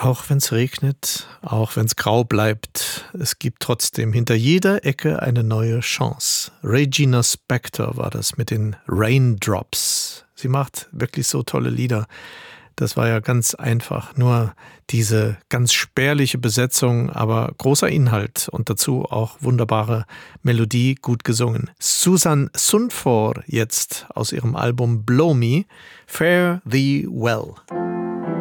Auch wenn es regnet, auch wenn es grau bleibt, es gibt trotzdem hinter jeder Ecke eine neue Chance. Regina Spektor war das mit den Raindrops. Sie macht wirklich so tolle Lieder. Das war ja ganz einfach, nur diese ganz spärliche Besetzung, aber großer Inhalt und dazu auch wunderbare Melodie, gut gesungen. Susan Sunfor jetzt aus ihrem Album Blow Me, Fare Thee Well.